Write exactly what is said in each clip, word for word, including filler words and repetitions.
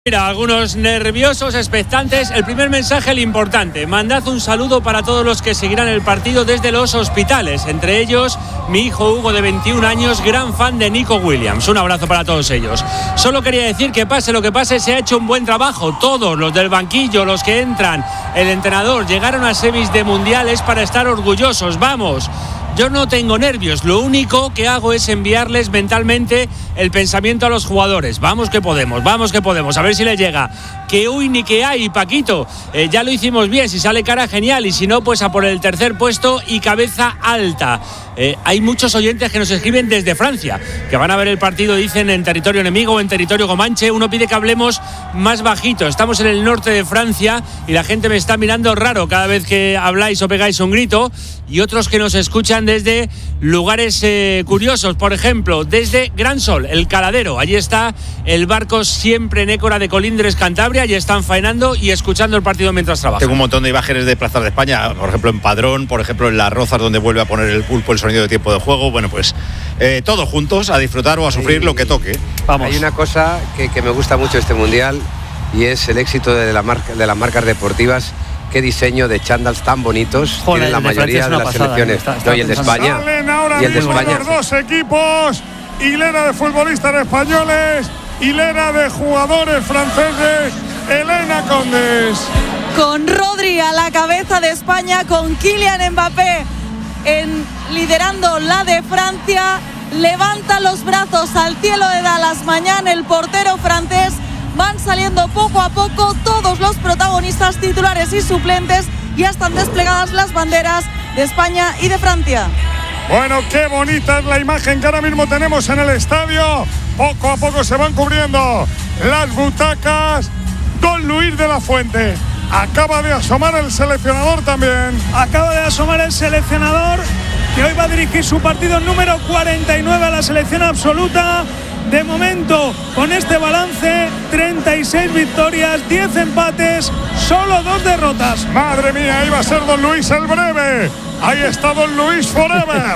Mira, algunos nerviosos, expectantes. El primer mensaje, el importante. Mandad un saludo para todos los que seguirán el partido desde los hospitales. Entre ellos, mi hijo Hugo, de veintiún años, gran fan de Nico Williams. Un abrazo para todos ellos. Solo quería decir que pase lo que pase, se ha hecho un buen trabajo. Todos, los del banquillo, los que entran, el entrenador, llegaron a semis de mundiales para estar orgullosos. ¡Vamos! Yo no tengo nervios, lo único que hago es enviarles mentalmente el pensamiento a los jugadores. Vamos que podemos, vamos que podemos, a ver si les llega. Que uy ni que hay, Paquito, eh, ya lo hicimos bien, si sale cara genial y si no, pues a por el tercer puesto y cabeza alta. Eh, hay muchos oyentes que nos escriben desde Francia, que van a ver el partido, dicen, en territorio enemigo o en territorio comanche. Uno pide que hablemos más bajito. Estamos en el norte de Francia y la gente me está mirando raro cada vez que habláis o pegáis un grito. Y otros que nos escuchan desde lugares eh, curiosos, por ejemplo, desde Gran Sol, el Caladero. Allí está el barco siempre en Écora de Colindres, Cantabria. Allí están faenando y escuchando el partido mientras trabajan. Tengo un montón de imágenes de plazas de España, por ejemplo en Padrón, por ejemplo en Las Rozas, donde vuelve a poner el pulpo el sonido de tiempo de juego. Bueno, pues eh, todos juntos a disfrutar o a sufrir hay, lo que toque. Vamos. Hay una cosa que, que me gusta mucho de este mundial y es el éxito de, la marca, de las marcas deportivas. Qué diseño de chándals tan bonitos. Joder, tienen la mayoría de, de las pasada, selecciones. Está, está no, y el de España. Salen ahora y el de mismo España. los dos equipos. Hilera de futbolistas españoles, hilera de jugadores franceses. Elena Condes. Con Rodri a la cabeza de España, con Kylian Mbappé en, liderando la de Francia. Levanta los brazos al cielo de Dallas mañana el portero francés. Van saliendo poco a poco todos los protagonistas titulares y suplentes. Ya están desplegadas las banderas de España y de Francia. Bueno, qué bonita es la imagen que ahora mismo tenemos en el estadio. Poco a poco se van cubriendo las butacas. Don Luis de la Fuente. Acaba de asomar el seleccionador también. Acaba de asomar el seleccionador, que hoy va a dirigir su partido número cuarenta y nueve a la selección absoluta. De momento, con este balance, treinta y seis victorias, diez empates, solo dos derrotas. Madre mía, iba a ser Don Luis el breve. Ahí está Don Luis forever.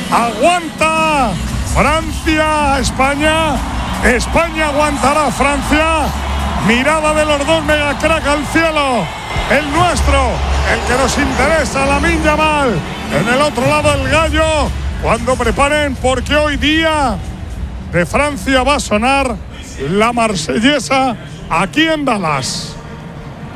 Aguanta Francia, España. España aguantará Francia. Mirada de los dos megacrack al cielo. El nuestro, el que nos interesa, Lamine Yamal. En el otro lado el gallo. Cuando preparen, porque hoy día de Francia va a sonar la marsellesa aquí en Dallas.